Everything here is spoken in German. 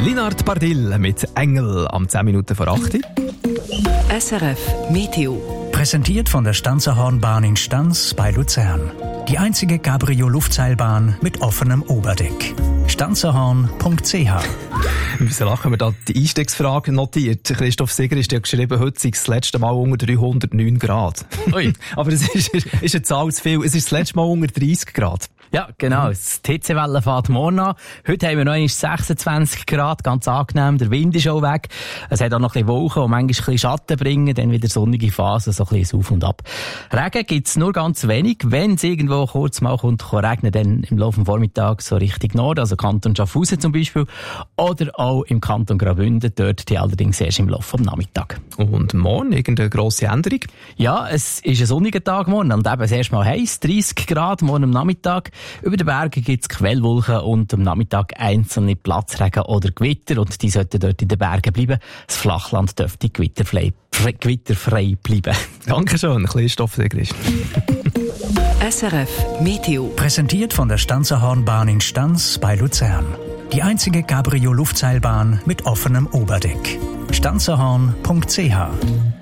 Linard Bardil mit Engel am 10 Minuten vor 8. SRF Meteo. Präsentiert von der Stanzerhornbahn in Stanz bei Luzern. Die einzige Cabrio-Luftseilbahn mit offenem Oberdeck. Stanzerhorn.ch. Wieso lachen wir da die Einstiegsfrage notiert? Christoph Sieger ist ja geschrieben, heute sei es das letzte Mal unter 309 Grad. Ui. Aber es ist eine Zahl zu viel. Es ist das letzte Mal unter 30 Grad. Ja, genau. Die Hitzewelle fährt morgen an. Heute haben wir noch einmal 26 Grad, ganz angenehm. Der Wind ist auch weg. Es hat auch noch ein bisschen Wolken, die manchmal ein bisschen Schatten bringen, dann wieder sonnige Phasen, so ein bisschen auf und ab. Regen gibt's nur ganz wenig. Wenn es irgendwo kurz mal kommt, kann regnen, dann im Laufe des Vormittags so Richtung Norden, also Kanton Schaffhausen zum Beispiel, oder auch im Kanton Graubünden, dort die allerdings erst im Laufe des Nachmittags. Und morgen irgendeine grosse Änderung? Ja, es ist ein sonniger Tag morgen und eben erst mal heiß, 30 Grad morgen am Nachmittag. Über den Bergen gibt es Quellwolken und am Nachmittag einzelne Platzregen oder Gewitter und die sollten dort in den Bergen bleiben. Das Flachland dürfte gewitterfrei bleiben. Dankeschön, Christoph Sieger. SRF Meteo. Präsentiert von der Stanzerhornbahn in Stanz bei Luzern. Die einzige Cabrio-Luftseilbahn mit offenem Oberdeck. Stanzerhorn.ch.